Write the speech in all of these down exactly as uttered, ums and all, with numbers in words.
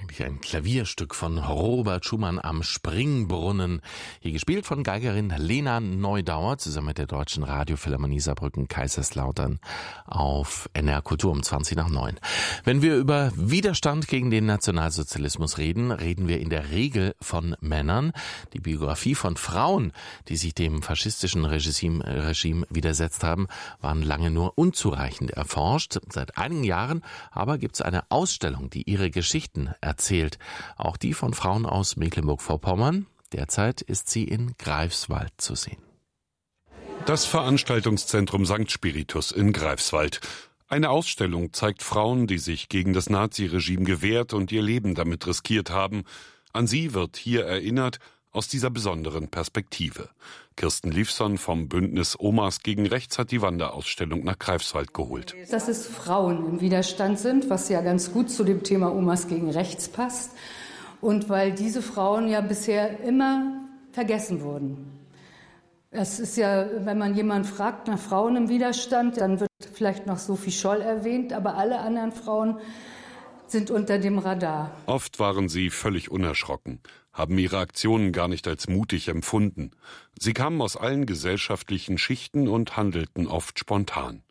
eigentlich ein Klavierstück von Robert Schumann am Springbrunnen. Hier gespielt von Geigerin Lena Neudauer zusammen mit der Deutschen Radiophilharmonie Saarbrücken Kaiserslautern auf N R Kultur um zwanzig nach neun. Wenn wir über Widerstand gegen den Nationalsozialismus reden, reden wir in der Regel von Männern. Die Biografie von Frauen, die sich dem faschistischen Regime, Regime widersetzt haben, waren lange nur unzureichend erforscht. Seit einigen Jahren aber gibt es eine Ausstellung, die ihre Geschichten erzählt. Auch die von Frauen aus Mecklenburg-Vorpommern. Derzeit ist sie in Greifswald zu sehen. Das Veranstaltungszentrum Sankt Spiritus in Greifswald. Eine Ausstellung zeigt Frauen, die sich gegen das Naziregime gewehrt und ihr Leben damit riskiert haben. An sie wird hier erinnert, aus dieser besonderen Perspektive. Kirsten Liefson vom Bündnis Omas gegen Rechts hat die Wanderausstellung nach Greifswald geholt. Dass es Frauen im Widerstand sind, was ja ganz gut zu dem Thema Omas gegen Rechts passt. Und weil diese Frauen ja bisher immer vergessen wurden. Es ist ja, wenn man jemanden fragt nach Frauen im Widerstand, dann wird vielleicht noch Sophie Scholl erwähnt, aber alle anderen Frauen sind unter dem Radar. Oft waren sie völlig unerschrocken, haben ihre Aktionen gar nicht als mutig empfunden. Sie kamen aus allen gesellschaftlichen Schichten und handelten oft spontan.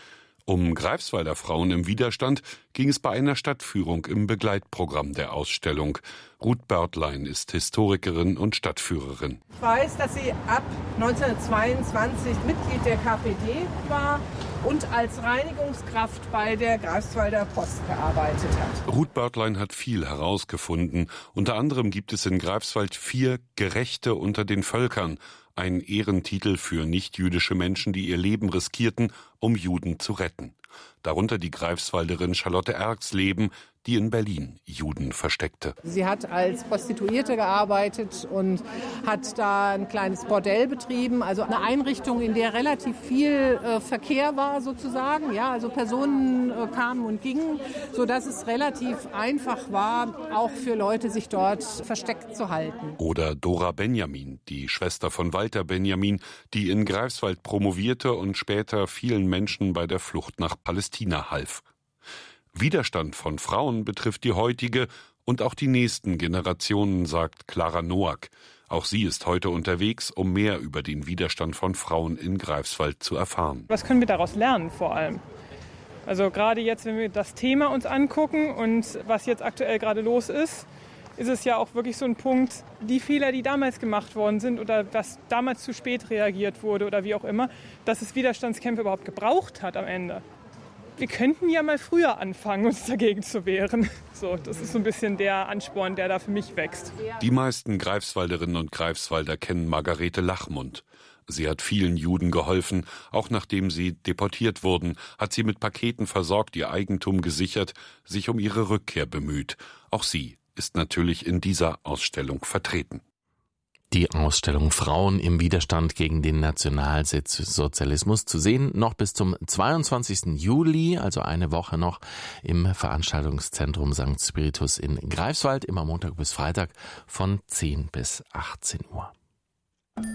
Um Greifswalder Frauen im Widerstand ging es bei einer Stadtführung im Begleitprogramm der Ausstellung. Ruth Börtlein ist Historikerin und Stadtführerin. Ich weiß, dass sie ab neunzehnhundertzweiundzwanzig Mitglied der K P D war und als Reinigungskraft bei der Greifswalder Post gearbeitet hat. Ruth Börtlein hat viel herausgefunden. Unter anderem gibt es in Greifswald vier Gerechte unter den Völkern. Ein Ehrentitel für nichtjüdische Menschen, die ihr Leben riskierten, um Juden zu retten. Darunter die Greifswalderin Charlotte Erxleben, die in Berlin Juden versteckte. Sie hat als Prostituierte gearbeitet und hat da ein kleines Bordell betrieben, also eine Einrichtung, in der relativ viel äh, Verkehr war sozusagen. Ja, also Personen äh, kamen und gingen, sodass es relativ einfach war, auch für Leute, sich dort versteckt zu halten. Oder Dora Benjamin, die Schwester von Walter Benjamin, die in Greifswald promovierte und später vielen Menschen bei der Flucht nach Palästina half. Widerstand von Frauen betrifft die heutige und auch die nächsten Generationen, sagt Clara Noack. Auch sie ist heute unterwegs, um mehr über den Widerstand von Frauen in Greifswald zu erfahren. Was können wir daraus lernen vor allem? Also gerade jetzt, wenn wir das Thema uns angucken und was jetzt aktuell gerade los ist, ist es ja auch wirklich so ein Punkt, die Fehler, die damals gemacht worden sind oder was damals zu spät reagiert wurde oder wie auch immer, dass es Widerstandskämpfe überhaupt gebraucht hat am Ende. Wir könnten ja mal früher anfangen, uns dagegen zu wehren. So, das ist so ein bisschen der Ansporn, der da für mich wächst. Die meisten Greifswalderinnen und Greifswalder kennen Margarete Lachmund. Sie hat vielen Juden geholfen. Auch nachdem sie deportiert wurden, hat sie mit Paketen versorgt, ihr Eigentum gesichert, sich um ihre Rückkehr bemüht. Auch sie ist natürlich in dieser Ausstellung vertreten. Die Ausstellung Frauen im Widerstand gegen den Nationalsozialismus zu sehen, noch bis zum zweiundzwanzigsten Juli, also eine Woche noch, im Veranstaltungszentrum Sankt Spiritus in Greifswald, immer Montag bis Freitag von zehn bis achtzehn Uhr.